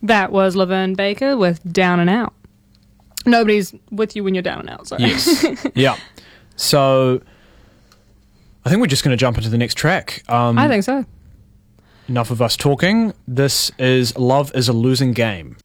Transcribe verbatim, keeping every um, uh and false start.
That was Laverne Baker with Down and Out. Nobody's with you when you're down and out, sorry. Yes. Yeah. So, I think we're just going to jump into the next track. Um, I think so. Enough of us talking. This is Love is a Losing Game.